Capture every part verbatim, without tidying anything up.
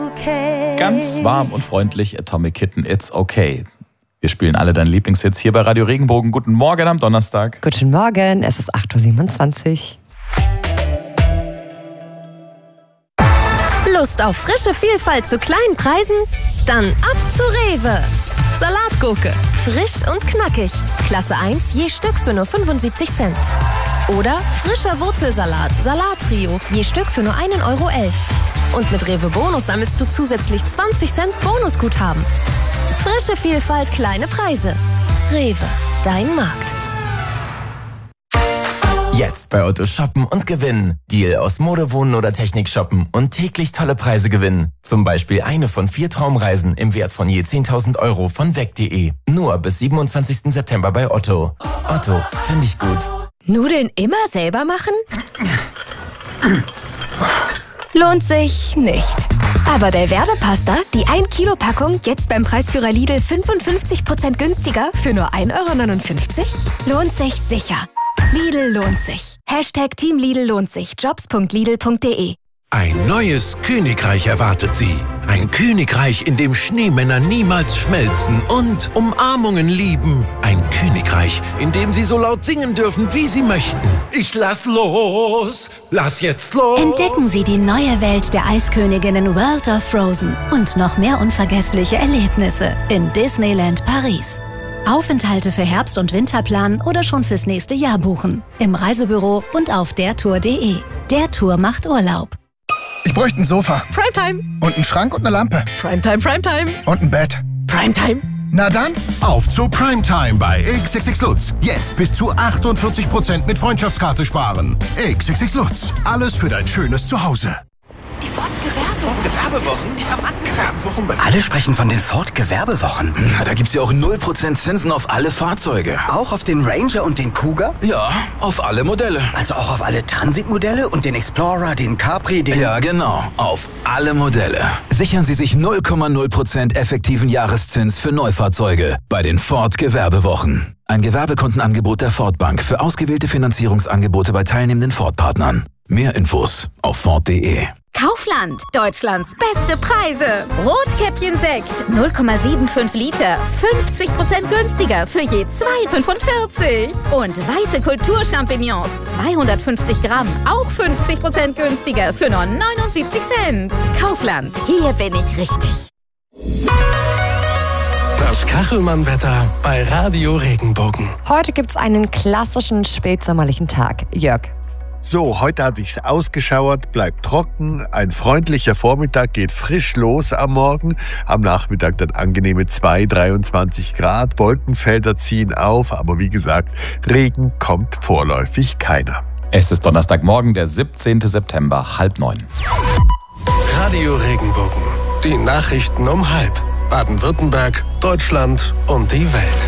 Okay. Ganz warm und freundlich, Atomic Kitten, It's Okay. Wir spielen alle deine Lieblingshits hier bei Radio Regenbogen. Guten Morgen am Donnerstag. Guten Morgen, es ist acht Uhr siebenundzwanzig. Lust auf frische Vielfalt zu kleinen Preisen? Dann ab zu Rewe. Salatgurke, frisch und knackig. Klasse eins, je Stück für nur fünfundsiebzig Cent. Oder frischer Wurzelsalat, Salattrio, je Stück für nur ein Euro elf. Und mit Rewe Bonus sammelst du zusätzlich zwanzig Cent Bonusguthaben. Frische Vielfalt, kleine Preise. Rewe, dein Markt. Jetzt bei Otto shoppen und gewinnen. Deal aus Mode, Wohnen oder Technik shoppen und täglich tolle Preise gewinnen. Zum Beispiel eine von vier Traumreisen im Wert von je zehntausend Euro von weg punkt de. Nur bis siebenundzwanzigsten September bei Otto. Otto, finde ich gut. Nudeln immer selber machen? Lohnt sich nicht. Aber Belverde Pasta, die ein Kilo Packung, jetzt beim Preisführer Lidl fünfundfünfzig Prozent günstiger für nur ein Euro neunundfünfzig? Lohnt sich sicher. Lidl lohnt sich. Hashtag Team Lidl lohnt sich. Jobs punkt lidl punkt de. Ein neues Königreich erwartet Sie. Ein Königreich, in dem Schneemänner niemals schmelzen und Umarmungen lieben. Ein Königreich, in dem Sie so laut singen dürfen, wie Sie möchten. Ich lass los, lass jetzt los. Entdecken Sie die neue Welt der Eisköniginnen World of Frozen und noch mehr unvergessliche Erlebnisse in Disneyland Paris. Aufenthalte für Herbst- und Winter planen oder schon fürs nächste Jahr buchen. Im Reisebüro und auf dertour punkt de. Der Tour macht Urlaub. Ich bräuchte ein Sofa. Primetime. Und einen Schrank und eine Lampe. Primetime, Primetime. Und ein Bett. Primetime. Na dann, auf zu Primetime bei X X X Lutz. Jetzt bis zu achtundvierzig Prozent mit Freundschaftskarte sparen. X X X Lutz. Alles für dein schönes Zuhause. Die Ford Gewerbewochen, die Rabattgewerbewochen. Alle sprechen von den Ford Gewerbewochen. Na, da gibt's ja auch null Prozent Zinsen auf alle Fahrzeuge. Auch auf den Ranger und den Kuga? Ja, auf alle Modelle. Also auch auf alle Transitmodelle und den Explorer, den Capri, den... Ja, genau, auf alle Modelle. Sichern Sie sich null Komma null Prozent effektiven Jahreszins für Neufahrzeuge bei den Ford Gewerbewochen. Ein Gewerbekundenangebot der Ford Bank für ausgewählte Finanzierungsangebote bei teilnehmenden Ford-Partnern. Mehr Infos auf ford punkt de. Kaufland, Deutschlands beste Preise. Rotkäppchen-Sekt, null Komma fünfundsiebzig Liter, fünfzig Prozent günstiger für je zwei Euro fünfundvierzig. Und weiße Kulturchampignons, zweihundertfünfzig Gramm, auch fünfzig Prozent günstiger für nur neunundsiebzig Cent. Kaufland, hier bin ich richtig. Das Kachelmann-Wetter bei Radio Regenbogen. Heute gibt's einen klassischen spätsommerlichen Tag. Jörg. So, heute hat sich's ausgeschauert, bleibt trocken, ein freundlicher Vormittag geht frisch los am Morgen, am Nachmittag dann angenehme zwei, dreiundzwanzig Grad, Wolkenfelder ziehen auf, aber wie gesagt, Regen kommt vorläufig keiner. Es ist Donnerstagmorgen, der siebzehnten September, halb neun. Radio Regenbogen, die Nachrichten um halb. Baden-Württemberg, Deutschland und die Welt.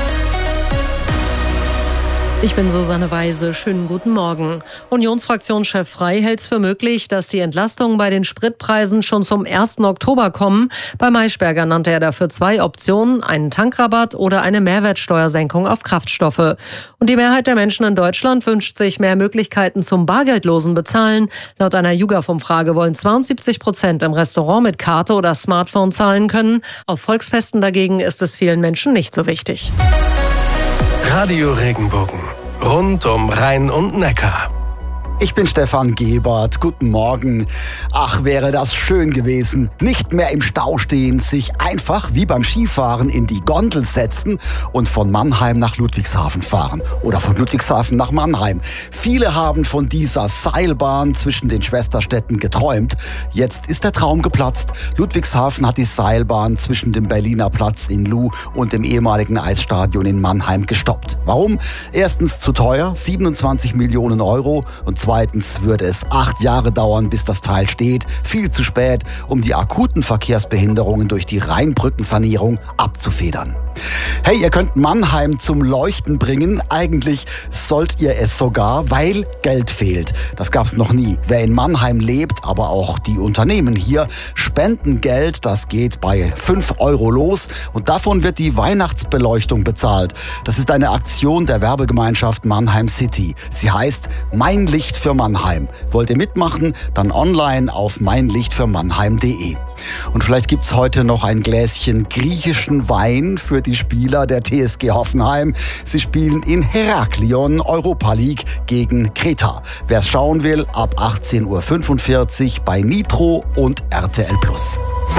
Ich bin Susanne Weise. Schönen guten Morgen. Unionsfraktionschef Frey hält es für möglich, dass die Entlastungen bei den Spritpreisen schon zum ersten Oktober kommen. Bei Maischberger nannte er dafür zwei Optionen, einen Tankrabatt oder eine Mehrwertsteuersenkung auf Kraftstoffe. Und die Mehrheit der Menschen in Deutschland wünscht sich mehr Möglichkeiten zum bargeldlosen Bezahlen. Laut einer YouGov-Umfrage wollen zweiundsiebzig Prozent im Restaurant mit Karte oder Smartphone zahlen können. Auf Volksfesten dagegen ist es vielen Menschen nicht so wichtig. Radio Regenbogen. Rund um Rhein und Neckar. Ich bin Stefan Gebert. Guten Morgen. Ach, wäre das schön gewesen. Nicht mehr im Stau stehen, sich einfach wie beim Skifahren in die Gondel setzen und von Mannheim nach Ludwigshafen fahren. Oder von Ludwigshafen nach Mannheim. Viele haben von dieser Seilbahn zwischen den Schwesterstädten geträumt. Jetzt ist der Traum geplatzt. Ludwigshafen hat die Seilbahn zwischen dem Berliner Platz in Luh und dem ehemaligen Eisstadion in Mannheim gestoppt. Warum? Erstens zu teuer, siebenundzwanzig Millionen Euro, und zweitens würde es acht Jahre dauern, bis das Teil steht. Viel zu spät, um die akuten Verkehrsbehinderungen durch die Rheinbrückensanierung abzufedern. Hey, ihr könnt Mannheim zum Leuchten bringen. Eigentlich sollt ihr es sogar, weil Geld fehlt. Das gab's noch nie. Wer in Mannheim lebt, aber auch die Unternehmen hier, spenden Geld. Das geht bei fünf Euro los und davon wird die Weihnachtsbeleuchtung bezahlt. Das ist eine Aktion der Werbegemeinschaft Mannheim City. Sie heißt Mein Licht für Mannheim. Wollt ihr mitmachen? Dann online auf mein licht für mannheim punkt de. Und vielleicht gibt es heute noch ein Gläschen griechischen Wein für die Spieler der T S G Hoffenheim. Sie spielen in Heraklion Europa League gegen Kreta. Wer es schauen will, ab achtzehn Uhr fünfundvierzig bei Nitro und R T L Plus.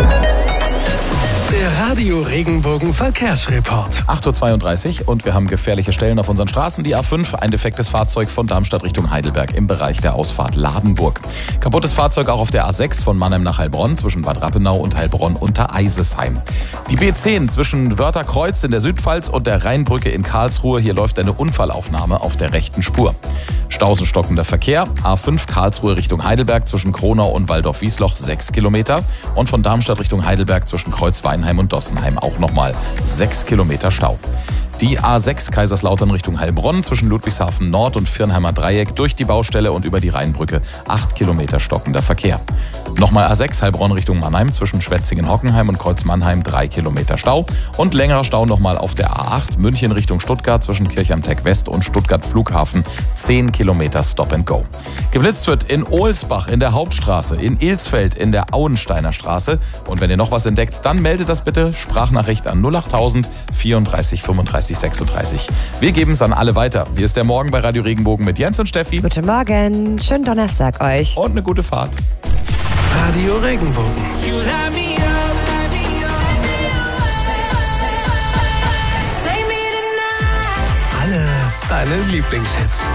Der Radio Regenbogen Verkehrsreport. acht Uhr zweiunddreißig und wir haben gefährliche Stellen auf unseren Straßen. Die A fünf, ein defektes Fahrzeug von Darmstadt Richtung Heidelberg im Bereich der Ausfahrt Ladenburg. Kaputtes Fahrzeug auch auf der A sechs von Mannheim nach Heilbronn zwischen Bad Rappenau und Heilbronn unter Eisesheim. Die B zehn zwischen Wörtherkreuz in der Südpfalz und der Rheinbrücke in Karlsruhe. Hier läuft eine Unfallaufnahme auf der rechten Spur. Staus und stockender Verkehr. A fünf Karlsruhe Richtung Heidelberg zwischen Kronau und Waldorf-Wiesloch sechs Kilometer. Und von Darmstadt Richtung Heidelberg zwischen Kreuzweinheim und Dossenheim auch nochmal sechs Kilometer Stau. Die A sechs Kaiserslautern Richtung Heilbronn zwischen Ludwigshafen Nord und Viernheimer Dreieck durch die Baustelle und über die Rheinbrücke acht Kilometer stockender Verkehr. Nochmal A sechs Heilbronn Richtung Mannheim zwischen Schwetzingen-Hockenheim und Kreuz-Mannheim drei Kilometer Stau. Und längerer Stau nochmal auf der A acht München Richtung Stuttgart zwischen Kirchheim-Tech West und Stuttgart Flughafen zehn Kilometer Stop and Go. Geblitzt wird in Ohlsbach in der Hauptstraße, in Ilsfeld in der Auensteiner Straße. Und wenn ihr noch was entdeckt, dann meldet das bitte. Sprachnachricht an null achttausend vierunddreißig fünfunddreißig sechsunddreißig. Wir geben es an alle weiter. Hier ist der Morgen bei Radio Regenbogen mit Jens und Steffi. Guten Morgen, schönen Donnerstag euch. Und eine gute Fahrt. Radio Regenbogen. Alle deine Lieblingshits.